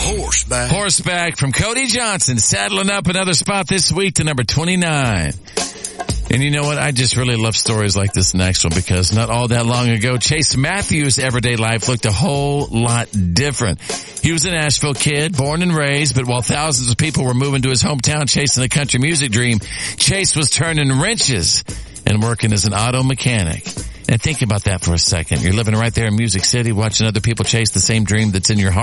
Horseback from Cody Johnson, saddling up another spot this week to number 29. And you know what? I just really love stories like this next one because not all that long ago, Chase Matthews' everyday life looked a whole lot different. He was an Asheville kid, born and raised, but while thousands of people were moving to his hometown chasing the country music dream, Chase was turning wrenches and working as an auto mechanic. And think about that for a second. You're living right there in Music City, watching other people chase the same dream that's in your heart.